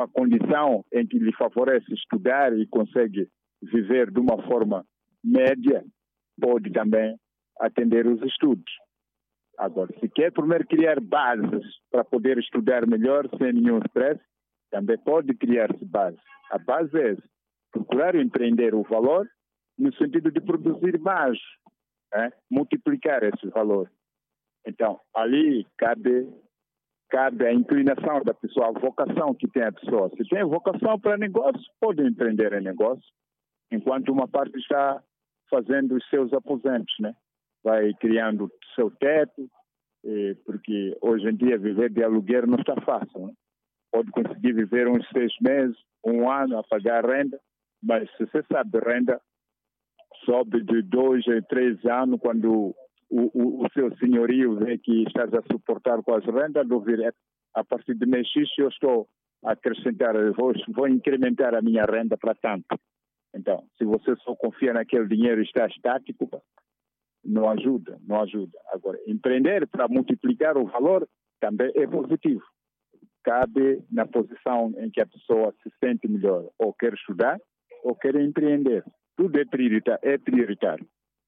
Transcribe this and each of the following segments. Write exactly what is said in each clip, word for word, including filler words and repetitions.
uma condição em que lhe favorece estudar e consegue viver de uma forma média, pode também atender os estudos. Agora, se quer primeiro criar bases para poder estudar melhor, sem nenhum stress, também pode criar-se base. A base é essa, procurar empreender o valor no sentido de produzir mais, né? Multiplicar esse valor. Então, ali cabe, cabe a inclinação da pessoa, a vocação que tem a pessoa. Se tem vocação para negócio, pode empreender em negócio, enquanto uma parte está fazendo os seus aposentos, né? Vai criando o seu teto, eh, porque hoje em dia viver de aluguer não está fácil, né? Pode conseguir viver uns seis meses, um ano a pagar renda, mas se você sabe, renda sobe de dois a três anos quando o, o, o seu senhorio vê que estás a suportar com as rendas, do vir, a partir de mês X eu estou a acrescentar, vou, vou incrementar a minha renda para tanto. Então, se você só confia naquele dinheiro e está estático, não ajuda, não ajuda. Agora, empreender para multiplicar o valor também é positivo. Cabe na posição em que a pessoa se sente melhor, ou quer estudar, ou quer empreender. Tudo é prioritário. É prioritário.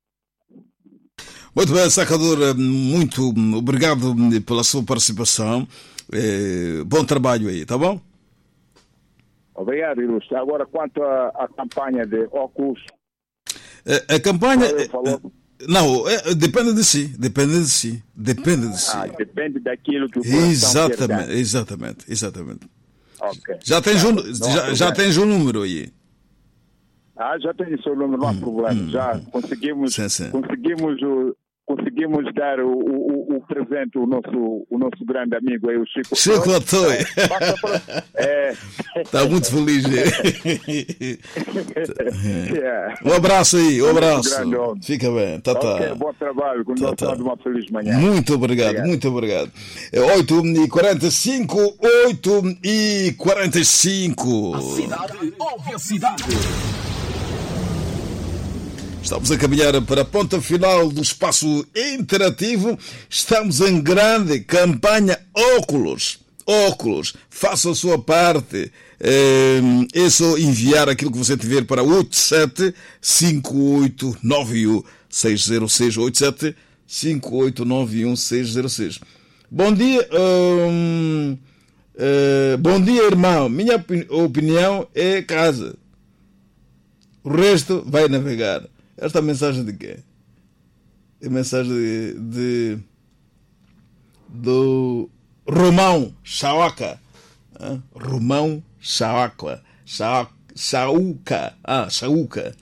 Muito bem, Sacadura, muito obrigado pela sua participação. É, bom trabalho aí, tá bom? Obrigado, Ilustre. Agora, quanto à, à campanha de óculos... A, a campanha... Falou, falou. Não, é, depende de si, depende de si, depende de si. Ah, depende daquilo que o coração Exatamente, quer dar. exatamente, exatamente. Okay. Já tens um, já, já tens um número aí. Ah, já tenho o seu número, não há hum, problema. Hum, já conseguimos, sim, sim. conseguimos, o, conseguimos dar o, o, o presente ao nosso, o nosso grande amigo aí, o Chico. Chico Latoy. É. Está muito feliz. Yeah. Um abraço aí, um abraço. Fica bem. Tá, tá. Okay, bom trabalho. Com tá, tá. Uma feliz manhã. Muito obrigado, obrigado. muito obrigado. oito e quarenta e cinco, oito e quarenta e cinco. A cidade ouve a cidade. Estamos a caminhar para a ponta final do espaço interativo. Estamos em grande campanha óculos. Óculos. Faça a sua parte. É só enviar aquilo que você tiver para oito sete cinco oito nove um seis zero seis. oito sete cinco oito nove um seis zero seis. Bom dia. Hum, uh, bom dia, irmão. Minha opinião é casa. O resto vai navegar. Esta mensagem de quê? É mensagem de, de do Romão Chauca. Ah, Romão Chauca. Chauca. Ah, Chauca.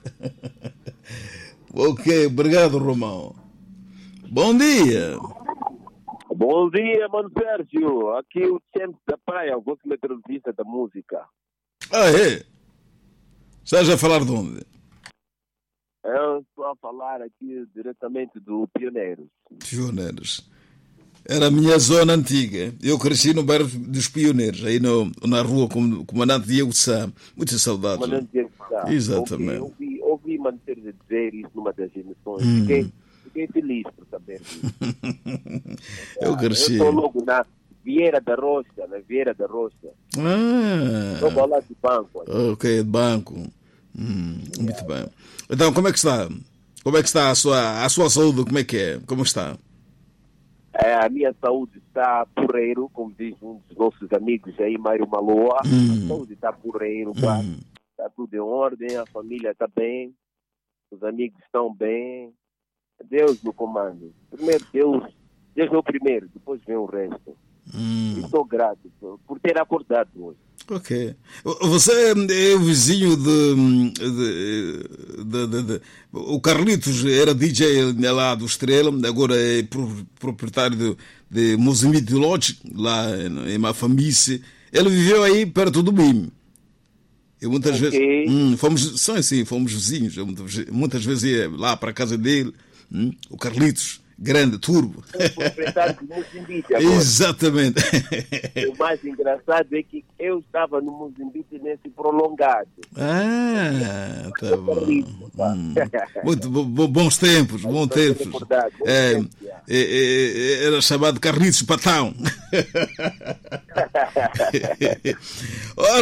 Ok, obrigado, Romão. Bom dia. Bom dia, mano Sérgio. Aqui o Champs da Praia, eu gosto de metrologista da música. Ah, é? Estás a falar de onde? Eu estou a falar aqui diretamente do Pioneiros. Pioneiros. Era a minha zona antiga. Eu cresci no bairro dos Pioneiros, aí no, na rua com Comandante Diego Sá. Muitas saudades. Comandante Diego Sá. Exatamente. Ouvi, ouvi, ouvi Mano Sérgio dizer isso numa das emissões. Hum. Fiquei, fiquei feliz por saber disso. Eu cresci. Eu estou logo na Vieira da Rocha, na Vieira da Rocha. Ah. Estou ao lado do banco. Aí. Ok, banco. Hum, muito bem. Então, como é que está? Como é que está a sua, a sua saúde? Como é que é? Como está? É, a minha saúde está porreiro, como diz um dos nossos amigos aí, Mário Maloa. Hum. A saúde está porreiro, Hum. está tudo em ordem, a família está bem, os amigos estão bem. Deus no comando. Primeiro Deus, Deus é o primeiro, depois vem o resto. Hum. Estou grato por, por ter acordado hoje. Ok. Você é o vizinho de, de, de, de, de... O Carlitos era D J lá do Estrela, agora é proprietário de, de Moçambique Lodge, lá em Mafamice. Ele viveu aí perto do B I M. Eu muitas Okay. vezes hum, fomos, são assim, fomos vizinhos. Eu muitas, muitas vezes ia lá para a casa dele, hum, o Carlitos. Grande, turbo. O proprietário de Moçambique agora. Exatamente. O mais engraçado é que eu estava no Moçambique nesse prolongado. Ah, tá bom. Hum. Muito bo- bons tempos, bons tempos. É, é, é, era chamado Carlitos Patão. Ora,